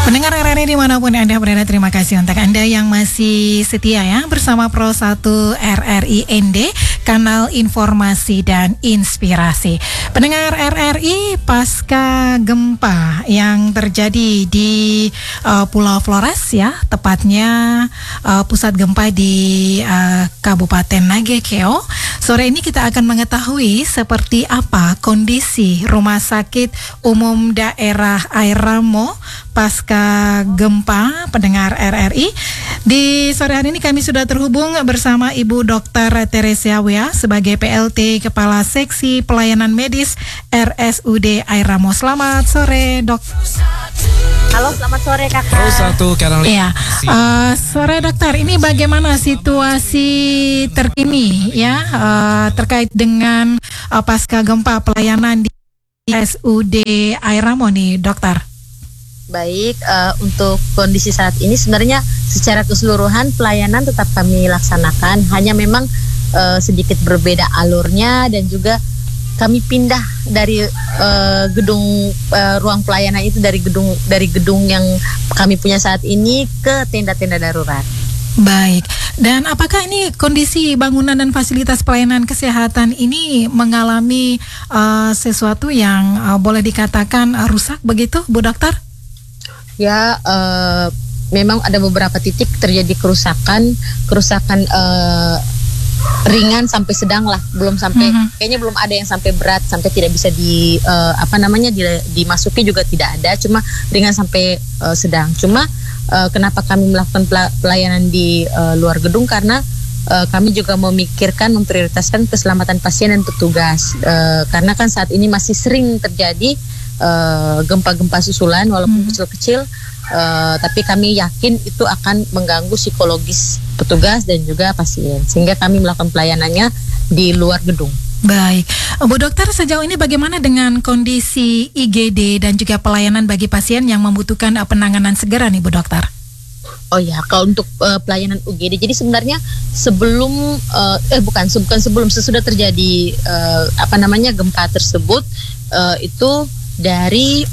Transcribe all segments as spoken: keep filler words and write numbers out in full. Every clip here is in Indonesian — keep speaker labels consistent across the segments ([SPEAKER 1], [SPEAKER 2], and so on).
[SPEAKER 1] Pendengar R R I dimanapun Anda berada, terima kasih untuk Anda yang masih setia ya bersama Pro satu R R I N D, kanal informasi dan inspirasi. Pendengar R R I, pasca gempa yang terjadi di uh, Pulau Flores ya, tepatnya uh, pusat gempa di uh, Kabupaten Nagekeo. Sore ini kita akan mengetahui seperti apa kondisi Rumah Sakit Umum Daerah Airamo pasca gempa. Pendengar R R I, di sore hari ini kami sudah terhubung bersama Ibu Dokter Teresia Wea sebagai P L T Kepala Seksi Pelayanan Medis R S U D Airamo. Selamat sore, Dok.
[SPEAKER 2] Halo, selamat sore Kakak.
[SPEAKER 3] Pro satu kanal.
[SPEAKER 1] Iya. Uh, sore dokter, ini bagaimana situasi terkini ya uh, terkait dengan uh, pasca gempa pelayanan di R S U D Airamo nih, dokter?
[SPEAKER 2] Baik, uh, untuk kondisi saat ini sebenarnya secara keseluruhan pelayanan tetap kami laksanakan, hanya memang uh, sedikit berbeda alurnya dan juga kami pindah dari uh, gedung uh, ruang pelayanan itu dari gedung dari gedung yang kami punya saat ini ke tenda-tenda darurat.
[SPEAKER 1] Baik, dan apakah ini kondisi bangunan dan fasilitas pelayanan kesehatan ini mengalami uh, sesuatu yang uh, boleh dikatakan uh, rusak begitu, Bu Dokter?
[SPEAKER 2] Ya, uh, memang ada beberapa titik terjadi kerusakan, kerusakan uh, ringan sampai sedang lah, belum sampai mm-hmm. kayaknya belum ada yang sampai berat sampai tidak bisa di uh, apa namanya di, dimasuki juga tidak ada, cuma ringan sampai uh, sedang. Cuma uh, kenapa kami melakukan pelayanan di uh, luar gedung karena uh, kami juga memikirkan memprioritaskan keselamatan pasien dan petugas uh, karena kan saat ini masih sering terjadi uh, gempa-gempa susulan walaupun mm-hmm. kecil-kecil. Uh, tapi kami yakin itu akan mengganggu psikologis petugas dan juga pasien, sehingga kami melakukan pelayanannya di luar gedung.
[SPEAKER 1] Baik, Bu Dokter, sejauh ini bagaimana dengan kondisi I G D dan juga pelayanan bagi pasien yang membutuhkan uh, penanganan segera nih, Bu Dokter?
[SPEAKER 2] Oh ya, kalau untuk uh, pelayanan U G D, jadi sebenarnya sebelum uh, eh bukan bukan sebelum sesudah terjadi uh, apa namanya gempa tersebut uh, itu dari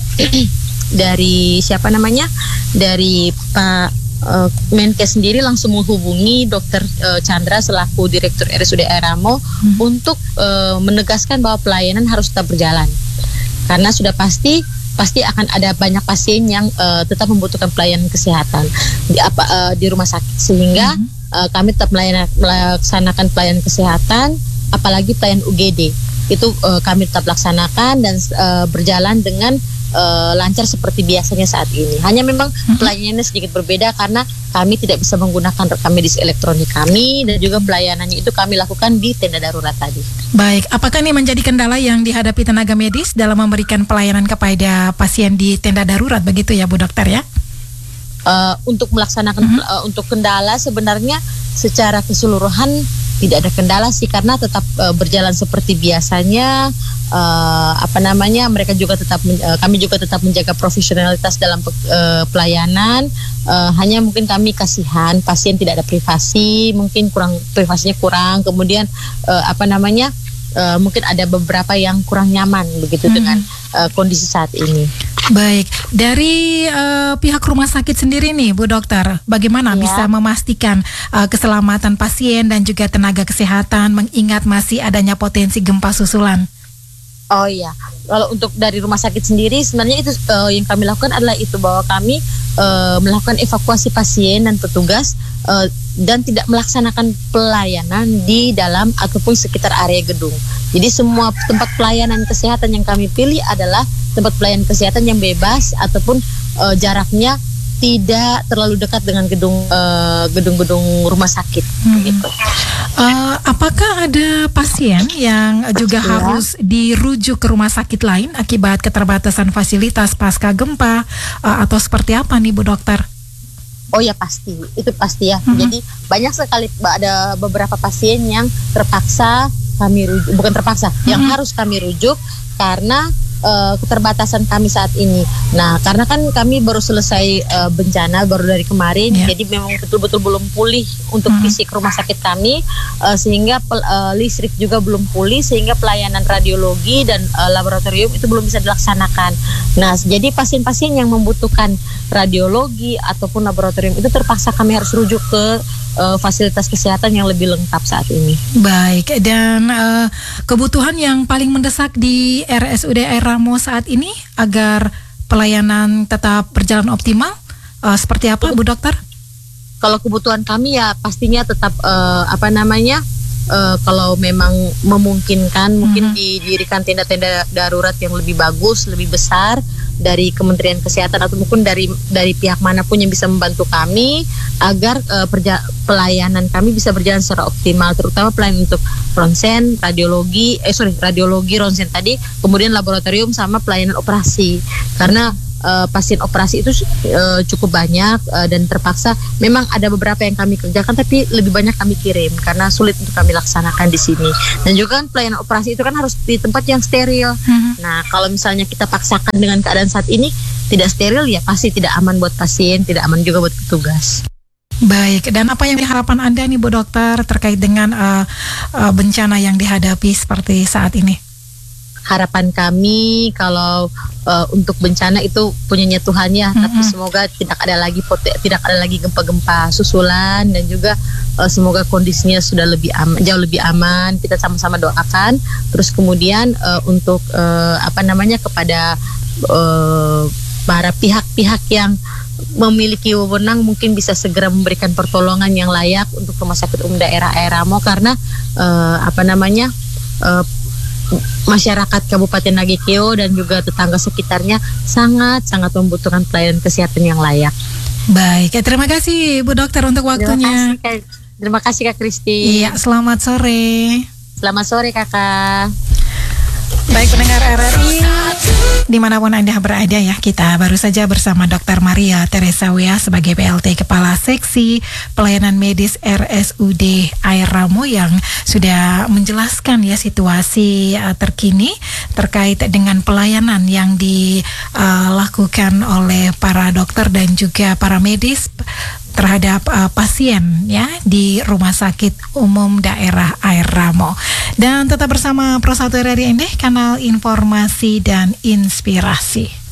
[SPEAKER 2] dari siapa namanya dari Pak uh, Menkes sendiri langsung menghubungi Dokter uh, Chandra selaku Direktur R S U D Airamo hmm. untuk uh, menegaskan bahwa pelayanan harus tetap berjalan karena sudah pasti pasti akan ada banyak pasien yang uh, tetap membutuhkan pelayanan kesehatan di apa uh, di rumah sakit, sehingga hmm. uh, kami tetap melayan, melaksanakan pelayanan kesehatan, apalagi pelayanan U G D itu uh, kami tetap laksanakan dan uh, berjalan dengan Uh, lancar seperti biasanya saat ini. Hanya memang hmm. pelayanannya sedikit berbeda karena kami tidak bisa menggunakan rekam medis elektronik kami dan juga pelayanannya itu kami lakukan di tenda darurat tadi.
[SPEAKER 1] Baik, apakah ini menjadi kendala yang dihadapi tenaga medis dalam memberikan pelayanan kepada pasien di tenda darurat begitu ya, Bu Dokter ya?
[SPEAKER 2] Uh, untuk melaksanakan hmm. uh, untuk kendala sebenarnya secara keseluruhan tidak ada kendala sih karena tetap uh, berjalan seperti biasanya. Uh, apa namanya mereka juga tetap men- uh, kami juga tetap menjaga profesionalitas dalam uh, pelayanan. Uh, hanya mungkin kami kasihan pasien tidak ada privasi, mungkin kurang privasinya kurang. Kemudian uh, apa namanya uh, mungkin ada beberapa yang kurang nyaman begitu hmm. dengan uh, kondisi saat ini.
[SPEAKER 1] Baik, dari uh, pihak rumah sakit sendiri nih, Bu Dokter, bagaimana ya. bisa memastikan uh, keselamatan pasien dan juga tenaga kesehatan mengingat masih adanya potensi gempa susulan?
[SPEAKER 2] Oh iya, kalau untuk dari rumah sakit sendiri sebenarnya itu uh, yang kami lakukan adalah itu bahwa kami uh, melakukan evakuasi pasien dan petugas uh, dan tidak melaksanakan pelayanan di dalam ataupun sekitar area gedung. Jadi semua tempat pelayanan kesehatan yang kami pilih adalah tempat pelayanan kesehatan yang bebas ataupun uh, jaraknya tidak terlalu dekat dengan gedung uh, gedung-gedung rumah sakit. Hmm. Gitu.
[SPEAKER 1] Uh, apakah ada pasien yang juga ya. harus dirujuk ke rumah sakit lain akibat keterbatasan fasilitas pasca gempa uh, atau seperti apa nih, Bu Dokter?
[SPEAKER 2] Oh ya pasti, itu pasti ya. Hmm. Jadi banyak sekali ada beberapa pasien yang terpaksa kami rujuk, bukan terpaksa, hmm. yang harus kami rujuk karena uh, keterbatasan kami saat ini. Nah, karena kan kami baru selesai uh, bencana baru dari kemarin,
[SPEAKER 1] yeah.
[SPEAKER 2] jadi memang betul-betul belum pulih untuk hmm. fisik rumah sakit kami, uh, sehingga pel, uh, listrik juga belum pulih, sehingga pelayanan radiologi dan uh, laboratorium itu belum bisa dilaksanakan. Nah, jadi pasien-pasien yang membutuhkan radiologi ataupun laboratorium itu terpaksa kami harus rujuk ke uh, fasilitas kesehatan yang lebih lengkap saat ini.
[SPEAKER 1] Baik, dan uh, kebutuhan yang paling mendesak di R S U D Air Ramo saat ini agar pelayanan tetap berjalan optimal, uh, seperti apa, Bu Dokter?
[SPEAKER 2] Kalau kebutuhan kami ya pastinya tetap uh, apa namanya, uh, kalau memang memungkinkan, mm-hmm. mungkin didirikan tenda-tenda darurat yang lebih bagus, lebih besar dari Kementerian Kesehatan atau mungkin dari dari pihak manapun yang bisa membantu kami agar uh, perja- pelayanan kami bisa berjalan secara optimal, terutama pelayanan untuk ronsen, radiologi, eh sorry radiologi, ronsen tadi, kemudian laboratorium sama pelayanan operasi, karena Uh, pasien operasi itu uh, cukup banyak uh, dan terpaksa memang ada beberapa yang kami kerjakan tapi lebih banyak kami kirim karena sulit untuk kami laksanakan di sini. Dan juga kan pelayanan operasi itu kan harus di tempat yang steril. Hmm. Nah, kalau misalnya kita paksakan dengan keadaan saat ini tidak steril, ya pasti tidak aman buat pasien, tidak aman juga buat petugas.
[SPEAKER 1] Baik, dan apa yang harapan Anda nih, Bu Dokter, terkait dengan uh, uh, bencana yang dihadapi seperti saat ini?
[SPEAKER 2] Harapan kami kalau uh, untuk bencana itu punyanya Tuhan ya, mm-hmm. tapi semoga tidak ada lagi pote- tidak ada lagi gempa-gempa susulan, dan juga uh, semoga kondisinya sudah lebih aman, jauh lebih aman. Kita sama-sama doakan. Terus kemudian uh, untuk uh, apa namanya kepada uh, para pihak-pihak yang memiliki wewenang mungkin bisa segera memberikan pertolongan yang layak untuk Rumah Sakit Umum Daerah Air Ramo, karena uh, apa namanya uh, masyarakat Kabupaten Nagekeo dan juga tetangga sekitarnya sangat-sangat membutuhkan pelayanan kesehatan yang layak.
[SPEAKER 1] Baik, ya, terima kasih Bu Dokter untuk waktunya.
[SPEAKER 2] Terima kasih Kak, terima kasih Kak Kristi.
[SPEAKER 1] Iya, selamat sore.
[SPEAKER 2] Selamat sore Kakak.
[SPEAKER 1] Baik pendengar R R I, dimanapun Anda berada ya, kita baru saja bersama Dokter Maria Teresa Wea sebagai P L T Kepala Seksi Pelayanan Medis R S U D Air Ramo yang sudah menjelaskan ya situasi uh, terkini terkait dengan pelayanan yang dilakukan uh, oleh para dokter dan juga para medis terhadap uh, pasien ya di Rumah Sakit Umum Daerah Air Ramo. Dan tetap bersama Pro satu R R I N D, kanal informasi dan inspirasi.